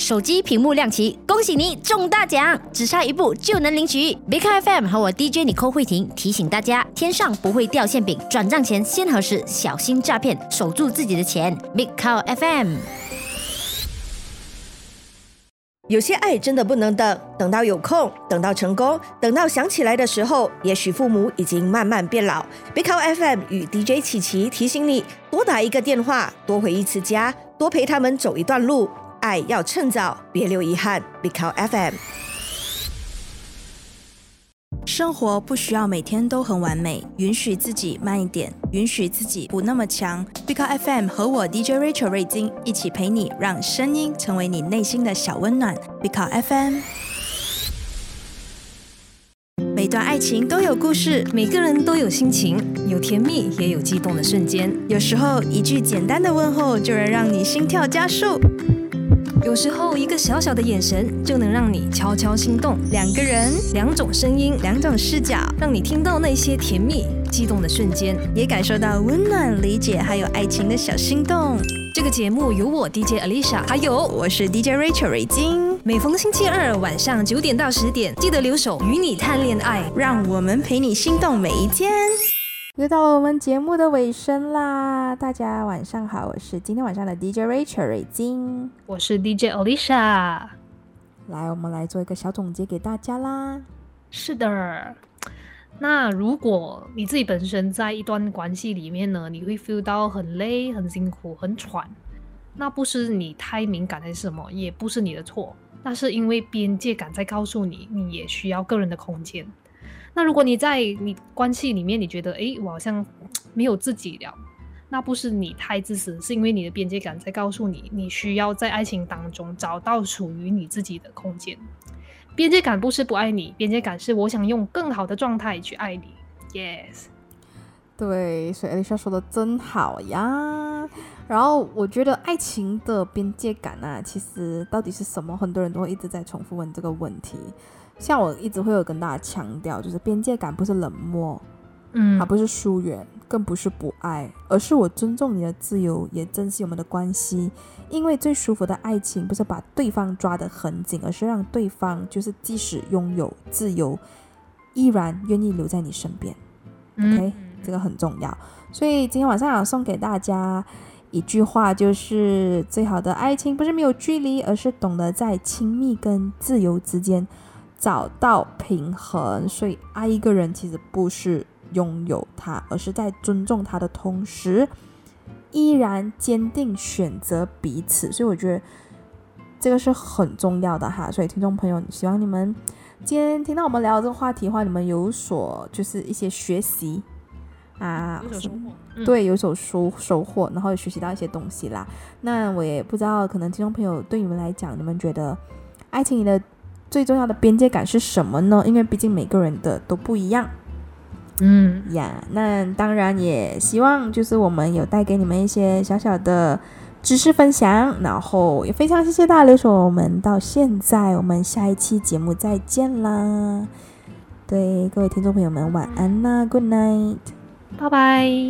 手机屏幕亮起，恭喜你中大奖，只差一步就能领取。Big Cow FM 和我 DJ Nicole 慧婷提醒大家，天上不会掉馅饼，转账前先核实，小心诈骗，守住自己的钱。Big Cow FM。 有些爱真的不能等，等到有空，等到成功，等到想起来的时候，也许父母已经慢慢变老。Big Cow FM 与 DJ 琪琪提醒你，多打一个电话，多回一次家，多陪他们走一段路，爱要趁早，别留遗憾。Big Cow FM。 生活不需要每天都很完美，允许自己慢一点，允许自己不那么强。Big Cow FM 和我 DJ Rachel 瑞金一起陪你，让声音成为你内心的小温暖。Big Cow FM。每段爱情都有故事， 每个人都有心情，有甜蜜也有激动的瞬间。 有时候一句简单的问候就能让你心跳加速， 有时候一个小小的眼神就能让你悄悄心动。 两个人， 两种声音， 两种视角， 让你听到那些甜蜜激动的瞬间， 也感受到温暖、理解还有爱情的小心动。 这个节目由我 DJ Alicia 还有我是 DJ Rachel 瑞金， 每逢星期二晚上9点到10点，记得留守与你谈恋爱， 让我们陪你心动每一天。 又到了我们节目的尾声啦，大家晚上好，我是今天晚上的 DJ Rachel 瑞金， 我是 DJ Alicia。 来，我们来做一个小总结给大家啦。 是的，那如果你自己本身在一段关系里面呢，你会 feel 到很累、很辛苦、很喘，那不是你太敏感还是什么，也不是你的错，那是因为边界感在告诉你，你也需要个人的空间。那如果你在你关系里面，你觉得我好像没有自己了，那不是你太自私，是因为你的边界感在告诉你，你需要在爱情当中找到属于你自己的空间。边界感不是不爱你，边界感是我想用更好的状态去爱你。 Yes， 对，所以 Alicia 说的真好呀。然后我觉得爱情的边界感啊，其实到底是什么，很多人都会一直在重复问这个问题。像我一直会有跟大家强调，就是边界感不是冷漠，它不是疏远，更不是不爱，而是我尊重你的自由，也珍惜我们的关系。因为最舒服的爱情不是把对方抓得很紧，而是让对方就是即使拥有自由，依然愿意留在你身边。OK， 这个很重要。所以今天晚上要送给大家一句话，就是最好的爱情不是没有距离，而是懂得在亲密跟自由之间找到平衡。所以爱一个人其实不是拥有他，而是在尊重他的同时依然坚定选择彼此。所以我觉得这个是很重要的哈。所以听众朋友，希望你们今天听到我们聊这个话题的话，你们有所就是一些学习啊，有所收获，对，有所收获，然后也学习到一些东西啦。那我也不知道，可能听众朋友对你们来讲，你们觉得爱情里的最重要的边界感是什么呢？因为毕竟每个人的都不一样。那当然也希望就是我们有带给你们一些小小的知识分享，然后也非常谢谢大家留守我们到现在，我们下一期节目再见啦。对，各位听众朋友们晚安啦， Good night， 拜拜。